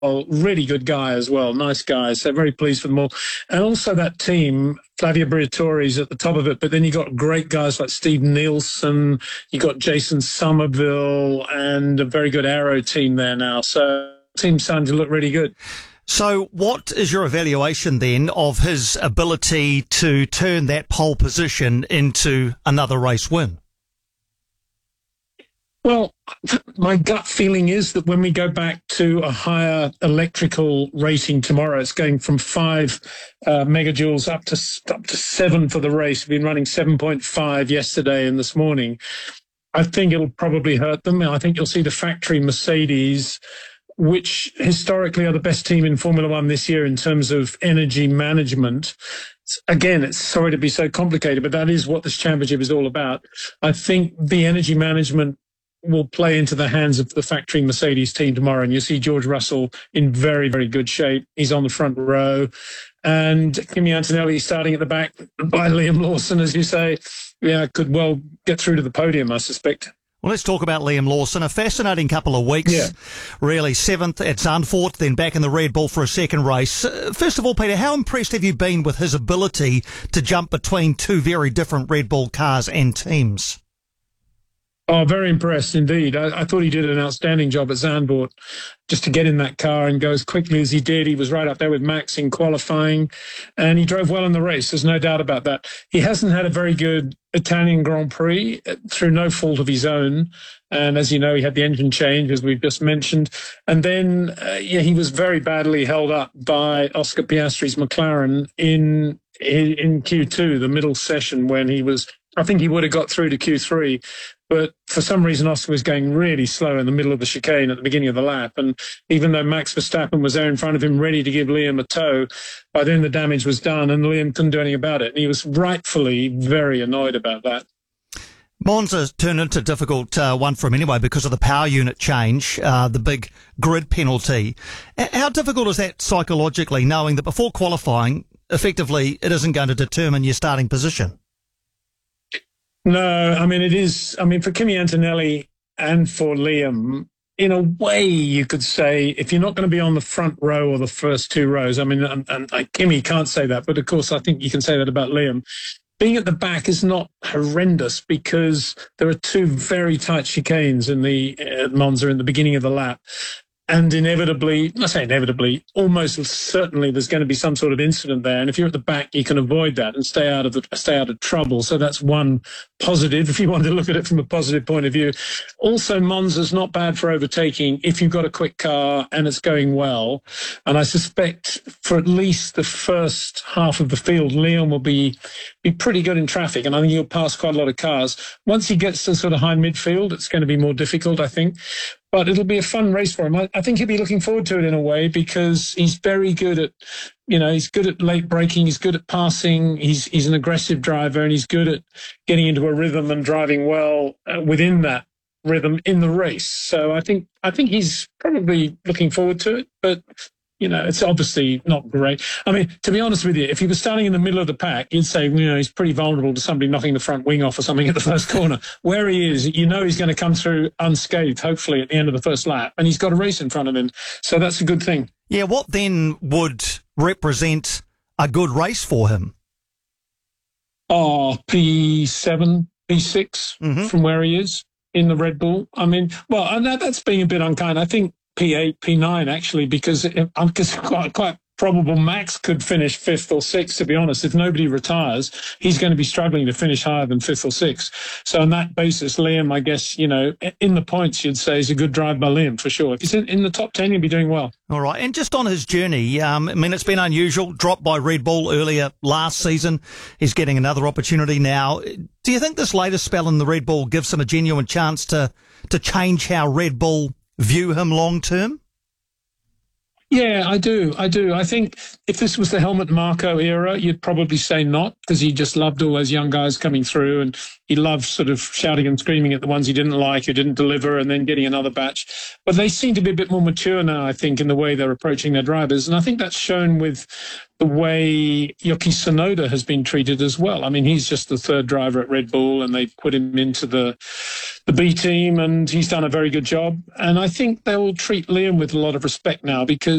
really good guy as well. Nice guy. So very pleased for them all. And also that team, Flavio Briatore's at the top of it, but then you got great guys like Steve Nielsen, you got Jason Somerville, and a very good aero team there now. So the team's starting to look really good. So what is your evaluation then of his ability to turn that pole position into another race win? Well, my gut feeling is that when we go back to a higher electrical rating tomorrow, it's going from 5 megajoules up to 7 for the race. We've been running 7.5 yesterday and this morning. I think it'll probably hurt them. I think you'll see the factory Mercedes, which historically are the best team in Formula One this year in terms of energy management. Again, it's sorry to be so complicated, but that is what this championship is all about. I think the energy management will play into the hands of the factory Mercedes team tomorrow, and you'll see George Russell in very, very good shape. He's on the front row, and Kimi Antonelli starting at the back by Liam Lawson, as you say. Yeah, could well get through to the podium, I suspect. Well, let's talk about Liam Lawson. A fascinating couple of weeks, really. 7th at Zandvoort, then back in the Red Bull for a second race. First of all, Peter, how impressed have you been with his ability to jump between two very different Red Bull cars and teams? Oh, very impressed indeed. I thought he did an outstanding job at Zandvoort just to get in that car and go as quickly as he did. He was right up there with Max in qualifying, and he drove well in the race. There's no doubt about that. He hasn't had a very good Italian Grand Prix through no fault of his own. And as you know, he had the engine change, as we've just mentioned. And then, he was very badly held up by Oscar Piastri's McLaren in Q2, the middle session, when I think he would have got through to Q3. But for some reason, Oscar was going really slow in the middle of the chicane at the beginning of the lap. And even though Max Verstappen was there in front of him, ready to give Liam a tow, by then the damage was done and Liam couldn't do anything about it. And he was rightfully very annoyed about that. Monza turned into a difficult one for him anyway because of the power unit change, the big grid penalty. How difficult is that psychologically, knowing that before qualifying, effectively, it isn't going to determine your starting position? No, I mean, it is. I mean, for Kimi Antonelli and for Liam, in a way, you could say, if you're not going to be on the front row or the first 2 rows, I mean, and Kimi can't say that, but of course, I think you can say that about Liam. Being at the back is not horrendous because there are 2 very tight chicanes in the Monza in the beginning of the lap. And inevitably, I say inevitably, almost certainly there's going to be some sort of incident there. And if you're at the back, you can avoid that and stay out of trouble. So that's one positive, if you want to look at it from a positive point of view. Also, Monza's not bad for overtaking if you've got a quick car and it's going well. And I suspect for at least the first half of the field, Leon will be pretty good in traffic. And I think he'll pass quite a lot of cars. Once he gets to sort of high midfield, it's going to be more difficult, I think. But it'll be a fun race for him. I think he'll be looking forward to it in a way because he's very good at, he's good at late braking. He's good at passing. He's an aggressive driver and he's good at getting into a rhythm and driving well within that rhythm in the race. So I think he's probably looking forward to it, but it's obviously not great. I mean, to be honest with you, if he was starting in the middle of the pack, you'd say, he's pretty vulnerable to somebody knocking the front wing off or something at the first corner. Where he is, he's going to come through unscathed, hopefully, at the end of the first lap. And he's got a race in front of him. So that's a good thing. Yeah, what then would represent a good race for him? Oh, P7, P6 from where he is in the Red Bull. I mean, well, that's being a bit unkind. I think P8, P9, actually, because it's quite probable Max could finish 5th or 6th, to be honest. If nobody retires, he's going to be struggling to finish higher than 5th or 6th. So on that basis, Liam, I guess, in the points, you'd say is a good drive by Liam, for sure. If he's in the top 10, he'll be doing well. All right. And just on his journey, it's been unusual, dropped by Red Bull earlier last season. He's getting another opportunity now. Do you think this latest spell in the Red Bull gives him a genuine chance to change how Red Bull view him long term? Yeah, I do. I do. I think if this was the Helmut Marko era, you'd probably say not, because he just loved all those young guys coming through, and he loved sort of shouting and screaming at the ones he didn't like, who didn't deliver, and then getting another batch. But they seem to be a bit more mature now, I think, in the way they're approaching their drivers. And I think that's shown with the way Yuki Tsunoda has been treated as well. I mean, he's just the third driver at Red Bull, and they put him into the B team, and he's done a very good job. And I think they will treat Liam with a lot of respect now, because